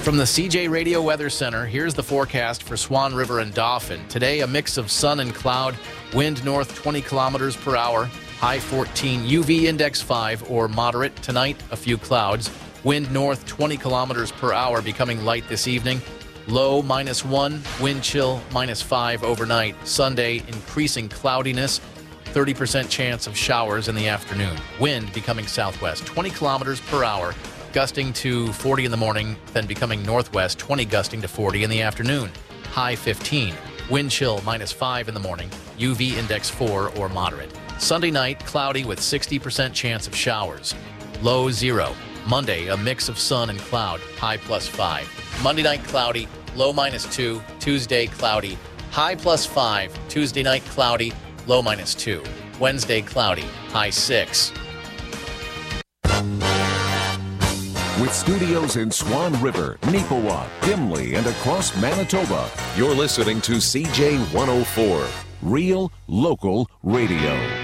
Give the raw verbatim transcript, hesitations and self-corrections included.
From the C J Radio Weather Center, here's the forecast for Swan River and Dauphin. Today, a mix of sun and cloud, wind north twenty kilometers per hour, high fourteen, U V index five or moderate. Tonight, a few clouds, wind north twenty kilometers per hour, becoming light this evening. Low minus one, wind chill minus five overnight. Sunday, increasing cloudiness, thirty percent chance of showers in the afternoon. Wind becoming southwest, twenty kilometers per hour, gusting to forty in the morning, then becoming northwest, twenty gusting to forty in the afternoon. High fifteen. Wind chill minus five in the morning, U V index four or moderate. Sunday night, cloudy with sixty percent chance of showers. Low zero. Monday, a mix of sun and cloud, high plus five. Monday night, cloudy, low minus two. Tuesday, cloudy, high plus five. Tuesday night, cloudy, low minus two. Wednesday, cloudy, high six. With studios in Swan River, Neepawa, Gimli, and across Manitoba, you're listening to C J one oh four, Real Local Radio.